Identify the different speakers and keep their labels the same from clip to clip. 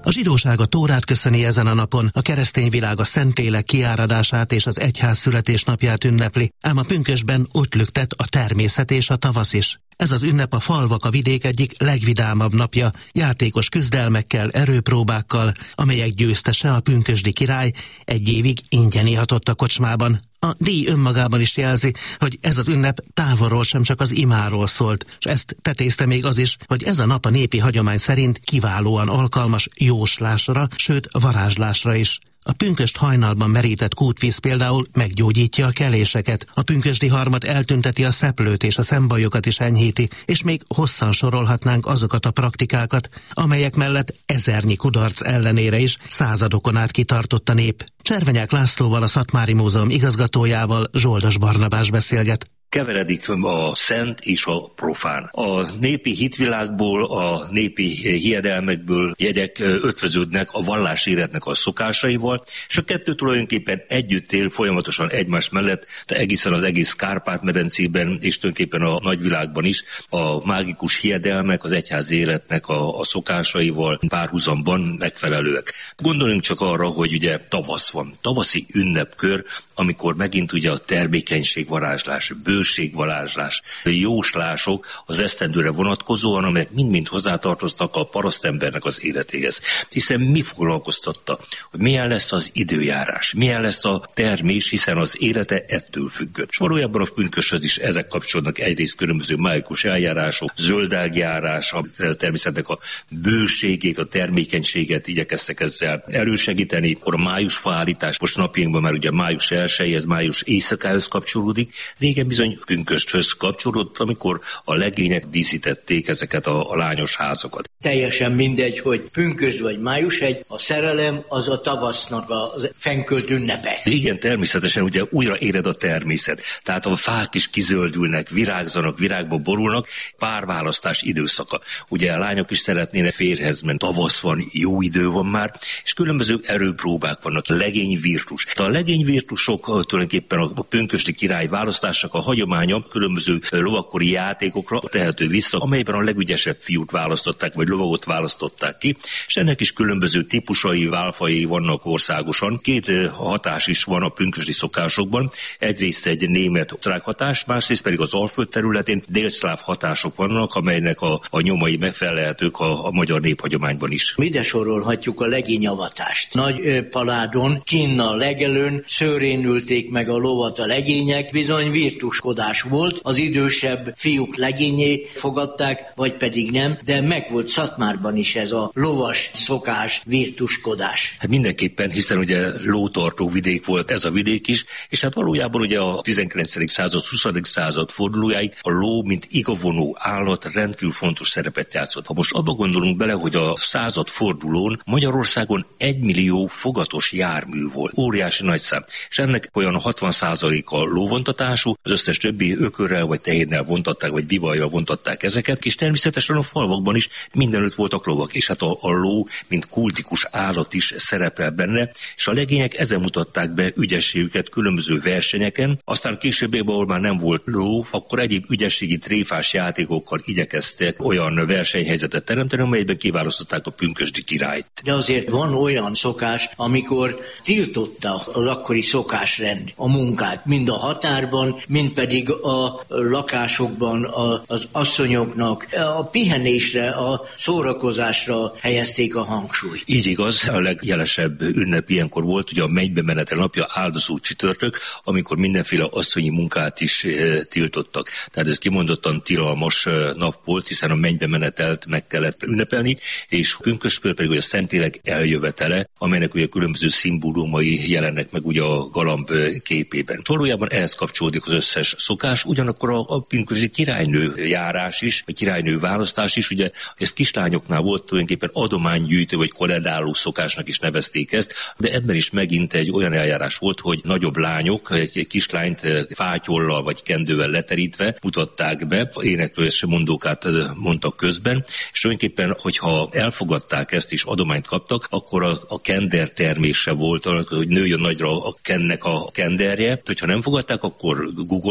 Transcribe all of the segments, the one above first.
Speaker 1: A zsidóság a Tórát köszöni ezen a napon, a keresztény világ a Szentlélek kiáradását és az egyház születésnapját ünnepli, ám a pünkösdben ott lüktet a természet és a tavasz is. Ez az ünnep a falvak, a vidék egyik legvidámabb napja, játékos küzdelmekkel, erőpróbákkal, amelyek győztese, a pünkösdi király, egy évig ingyen ihatott a kocsmában. A díj önmagában is jelzi, hogy ez az ünnep távolról sem csak az imáról szólt, és ezt tetézte még az is, hogy ez a nap a népi hagyomány szerint kiválóan alkalmas jóslásra, sőt varázslásra is. A pünkösd hajnalban merített kútvíz például meggyógyítja a keléseket, a pünkösdi harmat eltünteti a szeplőt és a szembajokat is enyhíti, és még hosszan sorolhatnánk azokat a praktikákat, amelyek mellett ezernyi kudarc ellenére is századokon át kitartott a nép. Cservenyák Lászlóval, a Szatmári Múzeum igazgatójával Zsoldos Barnabás beszélget.
Speaker 2: Keveredik a szent és a profán. A népi hitvilágból, a népi hiedelmekből jegyek ötvöződnek a valláséletnek a szokásaival, és a kettő tulajdonképpen együtt él folyamatosan egymás mellett, de egészen az egész Kárpát-medencében és tulajdonképpen a nagyvilágban is a mágikus hiedelmek az egyházi életnek a szokásaival párhuzamban megfelelőek. Gondoljunk csak arra, hogy ugye tavasz van, tavaszi ünnepkör, amikor megint ugye a termékenységvarázslás, bőségvarázslás, jóslások az esztendőre vonatkozóan, amelyek mind-mind hozzátartoztak a parasztembernek az életéhez. Hiszen mi foglalkoztatta, hogy milyen lesz az időjárás, milyen lesz a termés, hiszen az élete ettől függött. És valójában a pünköshöz is ezek kapcsolódnak, egyrészt különböző mágikus eljárások, zöldágjárás, a természetnek a bőségét, a termékenységet igyekeztek ezzel elősegíteni. Akkor a májusfaállítás, most napjainkban már ugye május 1, ez május éjszakához kapcsolódik. Régen bizony pünkösthöz kapcsolódott, amikor a legények díszítették ezeket a lányos házakat.
Speaker 3: Teljesen mindegy, hogy pünkösd vagy májushegy, a szerelem az a tavasznak a fenkölt ünnepe.
Speaker 2: Igen, természetesen ugye újra éred a természet. Tehát a fák is kizöldülnek, virágzanak, virágba borulnak, párválasztás időszaka. Ugye a lányok is szeretnének férjhez menni, tavasz van, jó idő van már, és különböző erőpróbák vannak, legényvirtus. A legényvirtusok tulajdonképpen a pünkösdi király választásnak a hagyománya különböző lovakkori játékokra tehető vissza, amelyben a legügyesebb fiút választották, vagy lovagot választották ki, és ennek is különböző típusai, válfajai vannak országosan. Két hatás is van a pünkösdi szokásokban. Egyrészt egy német-osztrák hatás, másrészt pedig az Alföld területén délszláv hatások vannak, amelynek a nyomai megfelelhetők a magyar néphagyományban is.
Speaker 3: Ide sorolhatjuk a legényavatást. Nagy paládon, kinn a legelőn, szőrén ülték meg a lovat a legények, bizony virtuskodás volt, az idősebb fiúk legényé fogadták, vagy pedig nem, de megvolt Szatmárban is ez a lovas szokás, virtuskodás.
Speaker 2: Hát mindenképpen, hiszen ugye lótartó vidék volt ez a vidék is, és hát valójában ugye a 19. század, 20. század fordulójáig a ló, mint igavonó állat rendkívül fontos szerepet játszott. Ha most abba gondolunk bele, hogy a század fordulón Magyarországon 1 millió fogatos jármű volt, óriási nagy szám, és ennek olyan 60%-a lóvontatású, az összes többi ökörrel vagy tehénnel vontatták, vagy bivajjal vontatták ezeket, és természetesen a falvakban is mindenütt voltak lovak, és hát a ló, mint kultikus állat is szerepel benne, és a legények ezen mutatták be ügyességüket különböző versenyeken, aztán későbbiekben, ahol már nem volt ló, akkor egyéb ügyességi tréfás játékokkal igyekeztek olyan versenyhelyzetet teremteni, amelyben kiválasztották a pünkösdi királyt.
Speaker 3: De azért van olyan szokás, amikor tiltotta az akkori szokásrend a munkát, mind a határban, mind pedig a lakásokban az asszonyoknak a pihenésre, a szórakozásra helyezték a hangsúlyt.
Speaker 2: Így igaz, a legjelesebb ünnep ilyenkor volt, ugye a mennybe menetel napja, áldozó csütörtök, amikor mindenféle asszonyi munkát is tiltottak. Tehát ez kimondottan tilalmas nap volt, hiszen a mennybe menetelt meg kellett ünnepelni, és pünkösdkor pedig a Szentlélek eljövetele, amelynek ugye különböző szimbólumai jelennek meg ugye a galamb képében. Valójában ehhez kapcsolódik az összes szokás, ugyanakkor a pünkösdi királynő járás is, a királynő választás is, ugye ez kislányoknál volt tulajdonképpen adománygyűjtő vagy koledáló szokásnak is nevezték ezt, de ebben is megint egy olyan eljárás volt, hogy nagyobb lányok egy kislányt fátyollal vagy kendővel leterítve mutatták be, éneklős mondókát mondtak közben, és tulajdonképpen, hogyha elfogadták ezt és adományt kaptak, akkor a kender termése volt, hogy nőjön nagyra a kennek a kenderje, hogyha nem fogadták, akkor gugolva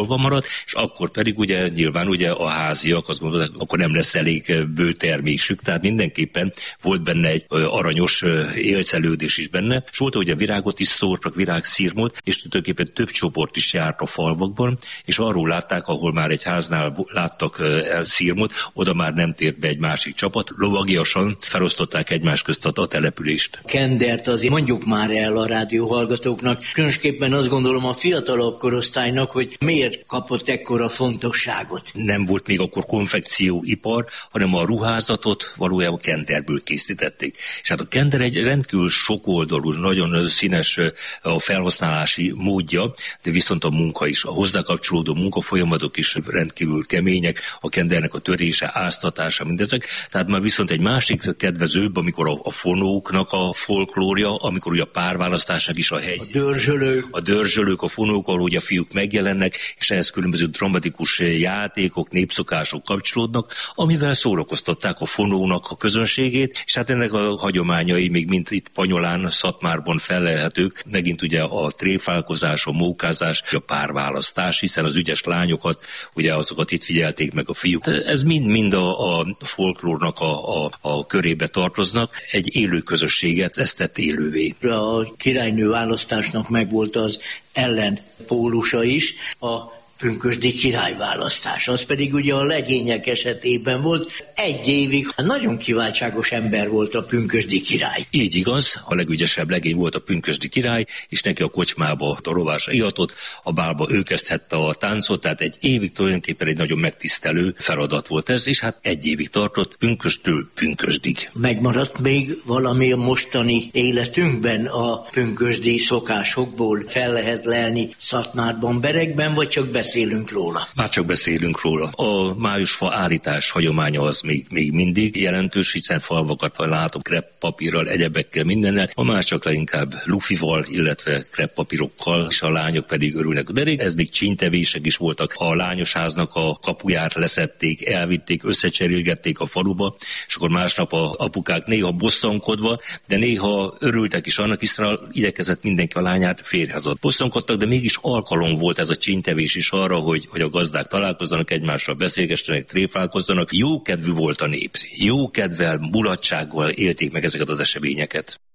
Speaker 2: falva maradt, és akkor pedig ugye nyilván ugye a háziak azt gondolták, akkor nem lesz elég bőtermésük, tehát mindenképpen volt benne egy aranyos élcelődés is benne, és volt, hogy a virágot is szórtak, virágszirmot, és tulajdonképpen több csoport is járt a falvakban, és arról látták, ahol már egy háznál láttak szirmot, oda már nem tért be egy másik csapat, lovagiasan felosztották egymás közt a települést.
Speaker 3: Kendert azért mondjuk már el a rádióhallgatóknak, különösképpen azt gondolom a fiatalabb korosztálynak, hogy miért kapott ekkora fontosságot.
Speaker 2: Nem volt még akkor konfekcióipar, hanem a ruházatot valójában kenderből készítették. És hát a kender egy rendkívül sokoldalú, nagyon színes a felhasználási módja, de viszont a munka is, a hozzá kapcsolódó munkafolyamatok is rendkívül kemények, a kendernek a törése, áztatása, mindezek. Tehát már viszont egy másik kedvezőbb, amikor a fonóknak a folklórja, amikor ugye a párválasztásnak is a hegy. A dörzsölők, a fonók, ahol ugye a fiúk megjelennek, és ehhez különböző dramatikus játékok, népszokások kapcsolódnak, amivel szórakoztatták a fonónak a közönségét, és hát ennek a hagyományai még mint itt Panyolán, Szatmárban fellelhetők, megint ugye a tréfálkozás, a mókázás, a párválasztás, hiszen az ügyes lányokat, ugye azokat itt figyelték meg a fiúk. Ez mind a folklórnak a körébe tartoznak, egy élő közösséget, ezt tett élővé.
Speaker 3: A királynő választásnak megvolt az ellenpólusa is, a pünkösdi királyválasztás. Az pedig ugye a legények esetében volt. Egy évig nagyon kiváltságos ember volt a pünkösdi király.
Speaker 2: Így igaz, a legügyesebb legény volt a pünkösdi király, és neki a kocsmába a rovásra ihatott, a bálba ő kezdhette a táncot, tehát egy évig tulajdonképpen egy nagyon megtisztelő feladat volt ez, és hát egy évig tartott pünköstől pünkösdig.
Speaker 3: Megmaradt még valami a mostani életünkben a pünkösdi szokásokból? Fel lehet lelni Szatmárban, Beregben, vagy csak beszélünk róla?
Speaker 2: Már csak beszélünk róla. A májusfa állítás hagyománya az még mindig jelentős, hiszen falvakat látok kreppapírral, egyebekkel, mindennel. A más csak inkább lufival, illetve kreppapírokkal, és a lányok pedig örülnek. De ez még csíntevések is voltak. A lányosháznak a kapuját leszették, elvitték, összecserélgették a faluba, és akkor másnap a apukák néha bosszankodva, de néha örültek is annak, hiszen igyekezett mindenki a lányát férjhez. Bosszankodtak, de mégis alkalom volt ez a csíntevés is arra, hogy a gazdák találkozzanak egymással, beszélgessenek, tréfálkozzanak. Jó kedvű volt a nép. Jó kedvel, mulatsággal élték meg ezeket az eseményeket.